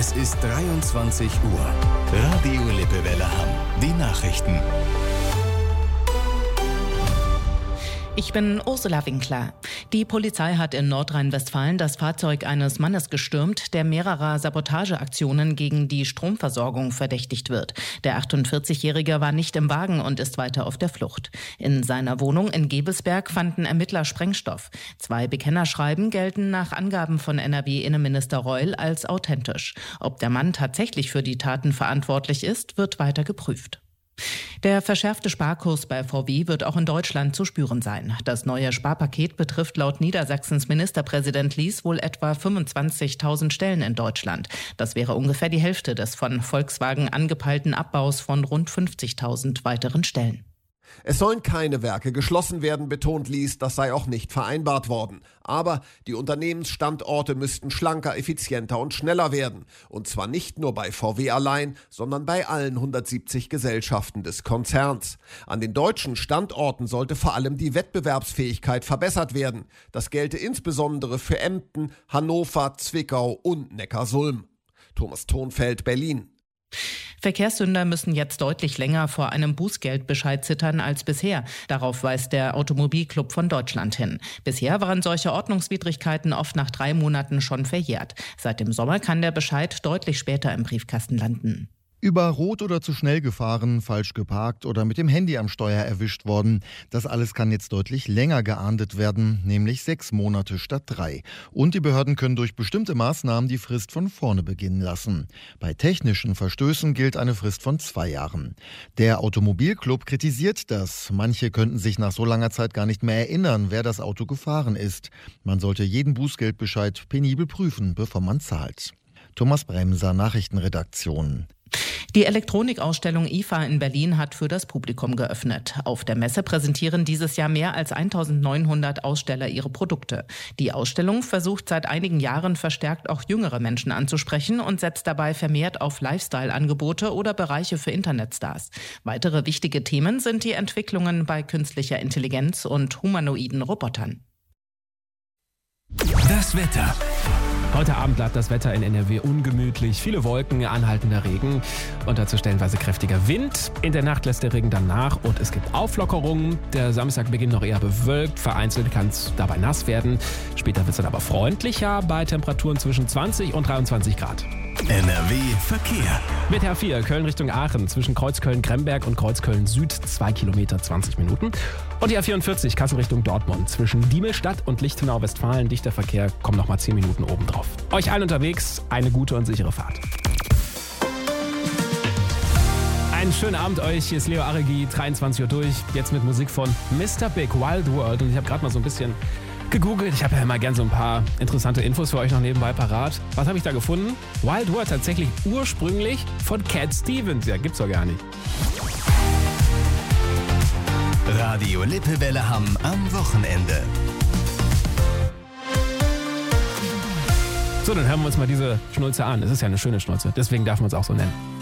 Es ist 23 Uhr. Radio Lippewelle Hamm. Die Nachrichten. Ich bin Ursula Winkler. Die Polizei hat in Nordrhein-Westfalen das Fahrzeug eines Mannes gestürmt, der mehrerer Sabotageaktionen gegen die Stromversorgung verdächtigt wird. Der 48-Jährige war nicht im Wagen und ist weiter auf der Flucht. In seiner Wohnung in Gebelsberg fanden Ermittler Sprengstoff. 2 Bekennerschreiben gelten nach Angaben von NRW-Innenminister Reul als authentisch. Ob der Mann tatsächlich für die Taten verantwortlich ist, wird weiter geprüft. Der verschärfte Sparkurs bei VW wird auch in Deutschland zu spüren sein. Das neue Sparpaket betrifft laut Niedersachsens Ministerpräsident Lies wohl etwa 25.000 Stellen in Deutschland. Das wäre ungefähr die Hälfte des von Volkswagen angepeilten Abbaus von rund 50.000 weiteren Stellen. Es sollen keine Werke geschlossen werden, betont Lies, das sei auch nicht vereinbart worden. Aber die Unternehmensstandorte müssten schlanker, effizienter und schneller werden. Und zwar nicht nur bei VW allein, sondern bei allen 170 Gesellschaften des Konzerns. An den deutschen Standorten sollte vor allem die Wettbewerbsfähigkeit verbessert werden. Das gelte insbesondere für Emden, Hannover, Zwickau und Neckarsulm. Thomas Thonfeld, Berlin. Verkehrssünder müssen jetzt deutlich länger vor einem Bußgeldbescheid zittern als bisher. Darauf weist der Automobilclub von Deutschland hin. Bisher waren solche Ordnungswidrigkeiten oft nach 3 Monaten schon verjährt. Seit dem Sommer kann der Bescheid deutlich später im Briefkasten landen. Über Rot oder zu schnell gefahren, falsch geparkt oder mit dem Handy am Steuer erwischt worden. Das alles kann jetzt deutlich länger geahndet werden, nämlich 6 Monate statt 3. Und die Behörden können durch bestimmte Maßnahmen die Frist von vorne beginnen lassen. Bei technischen Verstößen gilt eine Frist von 2 Jahren. Der Automobilclub kritisiert das. Manche könnten sich nach so langer Zeit gar nicht mehr erinnern, wer das Auto gefahren ist. Man sollte jeden Bußgeldbescheid penibel prüfen, bevor man zahlt. Thomas Bremser, Nachrichtenredaktion. Die Elektronikausstellung IFA in Berlin hat für das Publikum geöffnet. Auf der Messe präsentieren dieses Jahr mehr als 1.900 Aussteller ihre Produkte. Die Ausstellung versucht seit einigen Jahren verstärkt auch jüngere Menschen anzusprechen und setzt dabei vermehrt auf Lifestyle-Angebote oder Bereiche für Internetstars. Weitere wichtige Themen sind die Entwicklungen bei künstlicher Intelligenz und humanoiden Robotern. Das Wetter. Heute Abend bleibt das Wetter in NRW ungemütlich. Viele Wolken, anhaltender Regen und dazu stellenweise kräftiger Wind. In der Nacht lässt der Regen dann nach und es gibt Auflockerungen. Der Samstag beginnt noch eher bewölkt. Vereinzelt kann es dabei nass werden. Später wird es dann aber freundlicher bei Temperaturen zwischen 20 und 23 Grad. NRW Verkehr. Mit R4 Köln Richtung Aachen zwischen Kreuzköln-Kremberg und Kreuzköln-Süd 2 Kilometer 20 Minuten. Und die R44 Kassel Richtung Dortmund zwischen Diemelstadt und Lichtenau-Westfalen. Dichter Verkehr, kommen nochmal 10 Minuten obendrauf. Euch allen unterwegs eine gute und sichere Fahrt. Einen schönen Abend euch. Hier ist Leo Aregi, 23 Uhr durch. Jetzt mit Musik von Mr. Big Wild World. Und ich habe gerade mal so ein bisschen gegoogelt. Ich habe ja immer gern so ein paar interessante Infos für euch noch nebenbei parat. Was habe ich da gefunden? Wild World tatsächlich ursprünglich von Cat Stevens. Ja, gibt's doch gar nicht. Radio Lippewelle Hamm am Wochenende. So, dann hören wir uns mal diese Schnulze an. Es ist ja eine schöne Schnulze, deswegen darf man es auch so nennen.